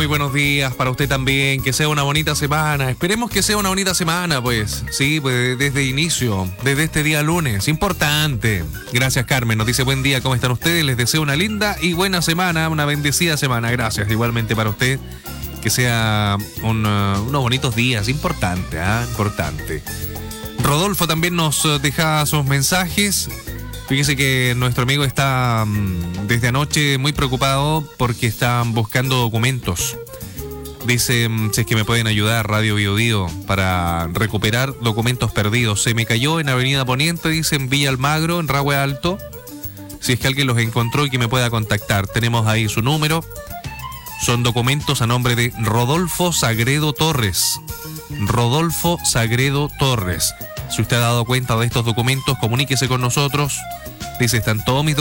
Muy buenos días para usted también, que sea una bonita semana. Esperemos que sea una bonita semana, pues. Sí, pues desde inicio, desde este día lunes. Importante. Gracias, Carmen. Nos dice buen día, ¿cómo están ustedes? Les deseo una linda y buena semana, una bendecida semana. Gracias, igualmente para usted. Que sea unos bonitos días. Importante, importante. Rodolfo también nos deja sus mensajes. Fíjese que nuestro amigo está desde anoche muy preocupado porque están buscando documentos. Dice, si es que me pueden ayudar, Radio Biobío, para recuperar documentos perdidos. Se me cayó en Avenida Poniente, dice, en Villa Almagro, en Rahue Alto. Si es que alguien los encontró y que me pueda contactar. Tenemos ahí su número. Son documentos a nombre de Rodolfo Sagredo Torres. Rodolfo Sagredo Torres. Si usted ha dado cuenta de estos documentos, comuníquese con nosotros. Dice, están todos mis